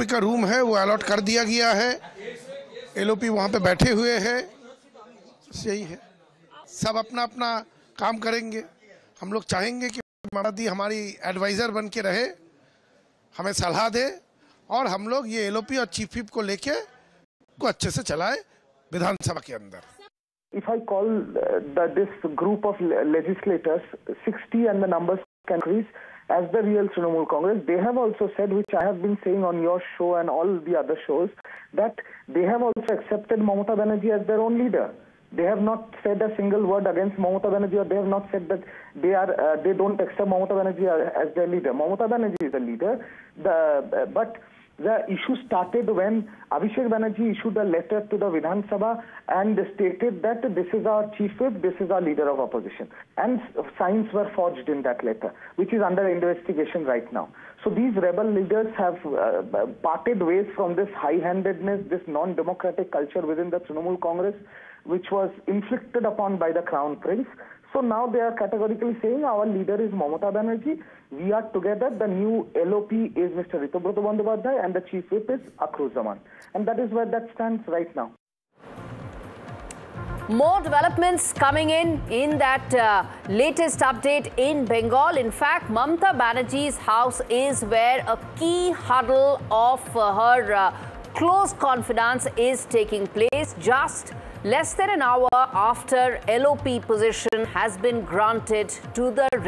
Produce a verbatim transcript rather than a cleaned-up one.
LOP का room है वो अलॉट कर दिया गया है। एलओपी वहाँ पे बैठे हुए हैं। यही है, सब अपना अपना काम करेंगे। हम लोग चाहेंगे कि ममता दी हमारी एडवाइज़र बन के रहे, हमें सलाह दे और हम लोग ये एलओपी और चीफ व्हिप को लेके को अच्छे से चलाए विधानसभा के अंदर। If I call uh, the, this group of legislators sixty and the numbers can increase as the real Trinamool Congress, they have also said, which I have been saying on your show and all the other shows, that they have also accepted Mamata Banerjee as their own leader. They have not said a single word against Mamata Banerjee, or they have not said that they are uh, they don't accept Mamata Banerjee as their leader. Mamata Banerjee is the leader, the, uh, but the issue started when Abhishek Banerjee issued a letter to the Vidhan Sabha and stated that this is our chief whip, this is our leader of opposition. And signs were forged in that letter, which is under investigation right now. So these rebel leaders have uh, parted ways from this high-handedness, this non-democratic culture within the Trinamool Congress, which was inflicted upon by the Crown Prince. So now they are categorically saying our leader is Mamata Banerjee. We are together. The new L O P is Mister Ritubrat Bandyopadhyay and the chief whip is Akhruz Zaman. And that is where that stands right now. More developments coming in in that uh, latest update in Bengal. In fact, Mamata Banerjee's house is where a key huddle of uh, her uh, close confidants is taking place. Just less than an hour after L O P position has been granted to the